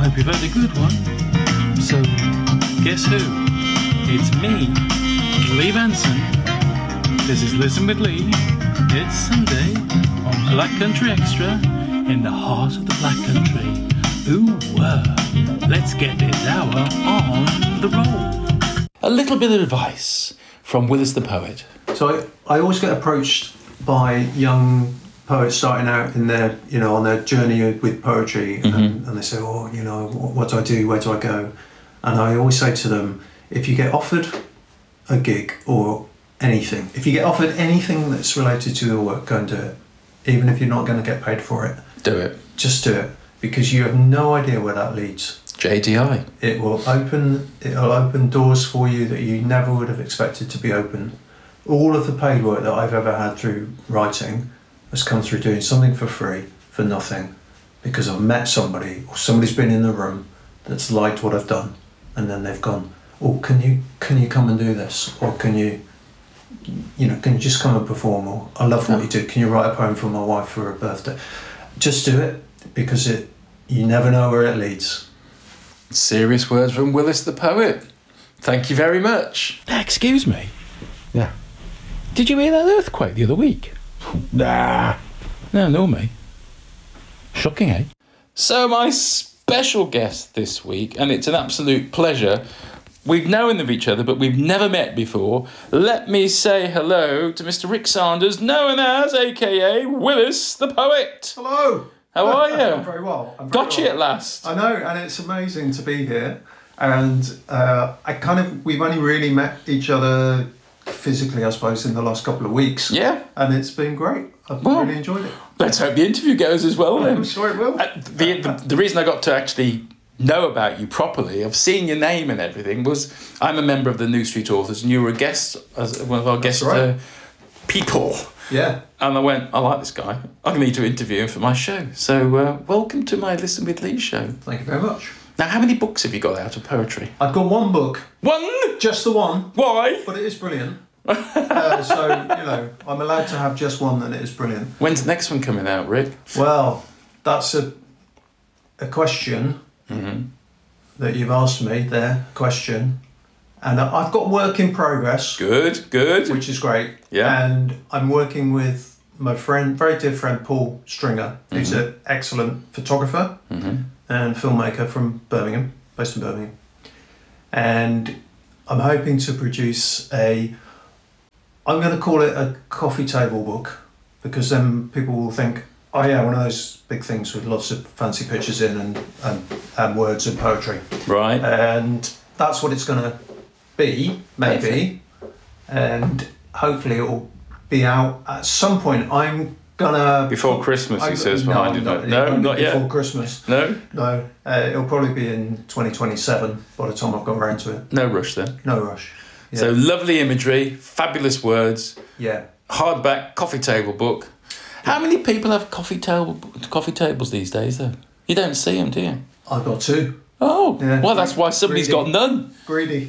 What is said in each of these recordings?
I hope you've had a good one. So, guess who? It's me, Lee Benson. This is Listen with Lee. It's Sunday on Black Country Extra in the heart of the Black Country. Ooh, let's get this hour on the roll. A little bit of advice from Willis the Poet. So I always get approached by young poets starting out in their, on their journey with poetry, and they say, what do I do? Where do I go? And I always say to them, if you get offered a gig or anything, if you get offered anything that's related to your work, go and do it. Even if you're not going to get paid for it. Do it. Just do it, because you have no idea where that leads. JDI. It'll open doors for you that you never would have expected to be open. All of the paid work that I've ever had through writing has come through doing something for free, for nothing, because I've met somebody, or somebody's been in the room that's liked what I've done, and then they've gone, oh, can you come and do this, or can you just come and perform, or I love what you do, can you write a poem for my wife for her birthday? Just do it, because you never know where it leads. Serious words from Willis the Poet. Thank you very much. Excuse me. Yeah. Did you hear that earthquake the other week? Nah. No, me. Shocking, eh? So my special guest this week, and it's an absolute pleasure. We've known of each other, but we've never met before. Let me say hello to Mr. Rick Sanders, known as, a.k.a. Willis the Poet. Hello. How are you? I'm very well. Got you at last. I know, and it's amazing to be here. And we've only really met each other physically, I suppose, in the last couple of weeks. Yeah. And it's been great. I've really enjoyed it. Let's hope the interview goes as well then. I'm sure it will. The reason I got to actually know about you properly, I've seen your name and everything, was I'm a member of the New Street Authors, and you were a guest, as one of our guest people. Yeah. And I went, I like this guy. I need to interview him for my show. So welcome to my Listen with Lee show. Thank you very much. Now, how many books have you got out of poetry? I've got one book. One? Just the one. Why? But it is brilliant. I'm allowed to have just one, and it is brilliant. When's the next one coming out, Rick? Well, that's a question that you've asked me there, question. And I've got work in progress. Good. Which is great. Yeah. And I'm working with my friend, very dear friend, Paul Stringer, who's an excellent photographer and filmmaker from Birmingham, based in Birmingham. And I'm hoping to produce I'm going to call it a coffee table book, because then people will think, oh yeah, one of those big things with lots of fancy pictures in and words and poetry. Right. And that's what it's going to be, maybe. And hopefully it will be out at some point. I'm gonna before Christmas, he says behind it. No, not yet. Before Christmas. No. It'll probably be in 2027 by the time I've got around to it. No rush then. No rush. Yeah. So lovely imagery, fabulous words. Yeah. Hardback coffee table book. How many people have coffee tables these days, though? You don't see them, do you? I've got two. Oh, yeah. Well, that's why somebody's got none. Greedy.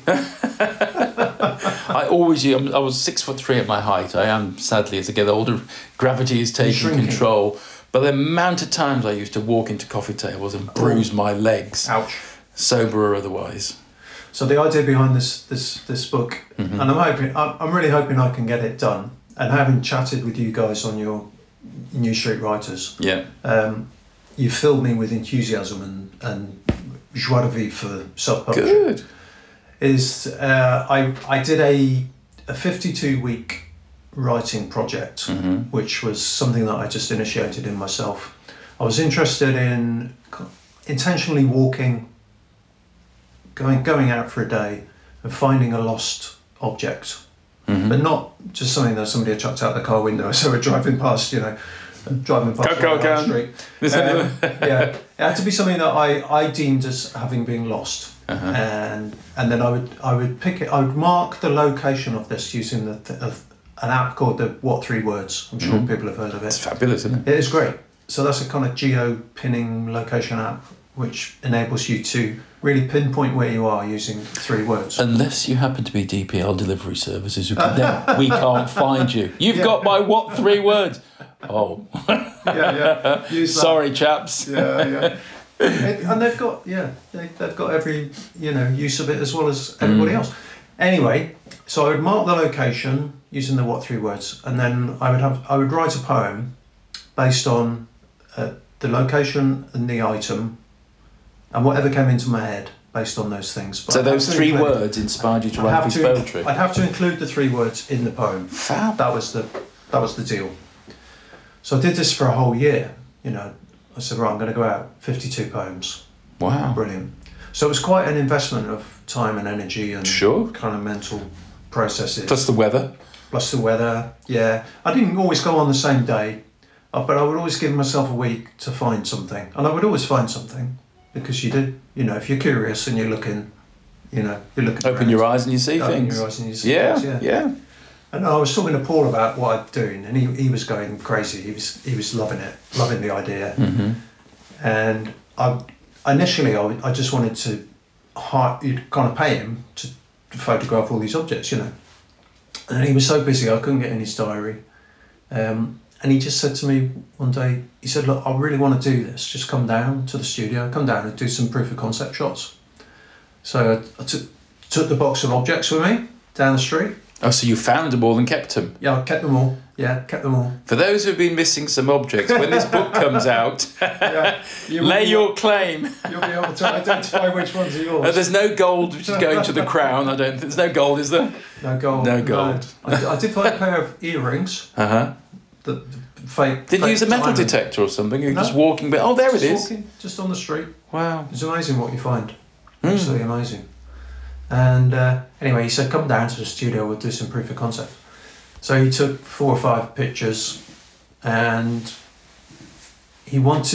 I was 6'3" at my height. I am, sadly, as I get older, gravity is taking control. But the amount of times I used to walk into coffee tables and bruise my legs. Ouch. Sober or otherwise. So the idea behind this book, and I'm really hoping I can get it done. And having chatted with you guys on your New Street Writers, you filled me with enthusiasm and joie de vivre for self-publishing. Good. I did a 52-week writing project, which was something that I just initiated in myself. I was interested in intentionally walking, going out for a day and finding a lost object, but not just something that somebody had chucked out the car window as they were driving past, driving past the street. It had to be something that I deemed as having been lost. And then I would pick it. I would mark the location of this using an app called the What 3 Words. I'm sure people have heard of it. It's fabulous, isn't it? It is great. So that's a kind of geo-pinning location app which enables you to really pinpoint where you are using 3 words. Unless you happen to be DPL Delivery Services, we can't find you. You've got my what 3 words? Oh. Use Sorry, chaps. And they've got they've got every use of it as well as everybody else. Anyway, so I would mark the location using the what 3 words, and then I would write a poem based on the location and the item and whatever came into my head based on those things. But so those 3 words inspired you to write this poetry? I'd have to include the 3 words in the poem. Fab. That was the deal. So I did this for a whole year. I said, right, I'm going to go out 52 poems. Wow. Brilliant. So it was quite an investment of time and energy and kind of mental processes. Plus the weather. Yeah. I didn't always go on the same day, but I would always give myself a week to find something. And I would always find something because you did, if you're curious and you're looking, you're looking Open your eyes and you see things. Open your eyes and you see things, yeah. And I was talking to Paul about what I'd doing, and he was going crazy. He was loving it, loving the idea. Mm-hmm. And I just wanted to kind of pay him to photograph all these objects, And he was so busy, I couldn't get in his diary. And he just said to me one day, he said, look, I really want to do this. Just come down to the studio, come down and do some proof of concept shots. So I took the box of objects with me down the street. Oh, so you found them all and kept them? Yeah, I kept them all. Yeah, kept them all. For those who've been missing some objects, when this book comes out, lay your claim. You'll be able to identify which ones are yours. There's no gold which is going to the crown. I don't think there's no gold, is there? No gold. No gold. No. I did find a pair of earrings. Uh-huh. The fake. Did you use a metal detector or something? You're just walking, but there it is. Walking, just on the street. Wow. It's amazing what you find. Absolutely amazing. And anyway, he said, come down to the studio, we'll do some proof of concept. So he took 4 or 5 pictures, and he wants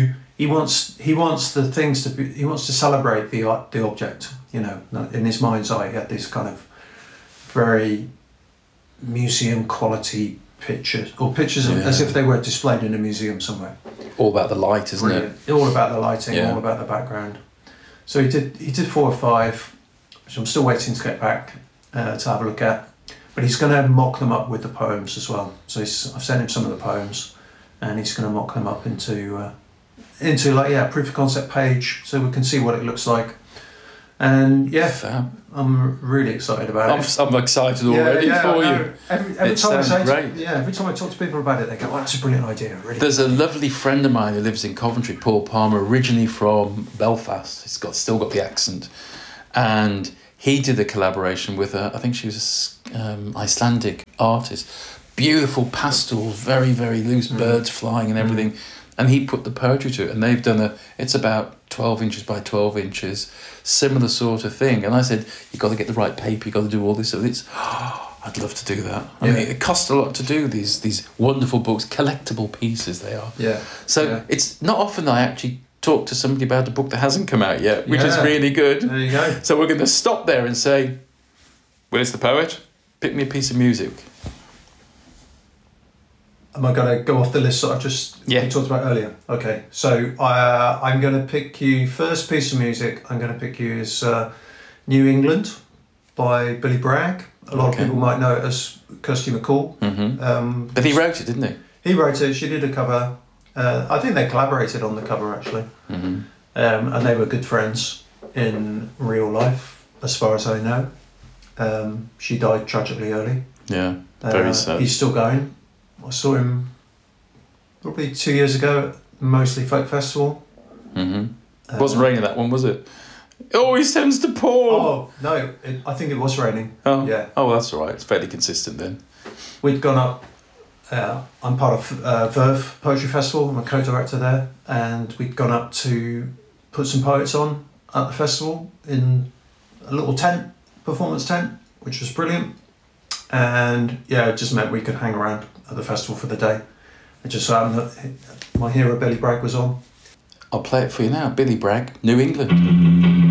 the things to be, he wants to celebrate the object, in his mind's eye. He had these kind of very museum quality pictures, as if they were displayed in a museum somewhere. All about the light, isn't it? All about the lighting, all about the background. So he did 4 or 5, which I'm still waiting to get back to have a look at. But he's going to mock them up with the poems as well. So I've sent him some of the poems, and he's going to mock them up into proof of concept page, so we can see what it looks like. And Fab. I'm really excited about it. I'm excited already for you. Every time I talk to people about it, they go, "Oh, that's a brilliant idea." Really. There's a lovely friend of mine who lives in Coventry, Paul Palmer, originally from Belfast. He's still got the accent, and he did a collaboration with I think she was an Icelandic artist. Beautiful pastels, very, very loose birds flying and everything. And he put the poetry to it, and they've done it's about 12 inches by 12 inches, similar sort of thing. And I said, you've got to get the right paper, you've got to do all this. So I'd love to do that. I mean, it costs a lot to do these wonderful books, collectible pieces they are. Yeah. So it's not often that I actually talk to somebody about a book that hasn't come out yet, which is really good. There you go. So we're going to stop there and say, where's the poet? Pick me a piece of music. Am I going to go off the list that we talked about earlier? Okay, so I'm going to pick you, first piece of music I'm going to pick you is New England by Billy Bragg. A lot of people might know it as Kirsty MacColl. Mm-hmm. But he wrote it, didn't he? He wrote it, she did a cover. I think they collaborated on the cover actually. Mm-hmm. And they were good friends in real life, as far as I know. She died tragically early. Yeah, very sad. He's still going. I saw him probably 2 years ago at Mostly Folk Festival. Mm-hmm. It wasn't raining that one, was it? It always tends to pour. Oh, no, I think it was raining. Oh, yeah. Oh, well, that's all right. It's fairly consistent then. We'd gone up, I'm part of Verve Poetry Festival, I'm a co-director there, and we'd gone up to put some poets on at the festival in a little tent, performance tent, which was brilliant. And yeah, it just meant we could hang around at the festival for the day. It just so happened that my hero Billy Bragg was on. I'll play it for you now. Billy Bragg, New England.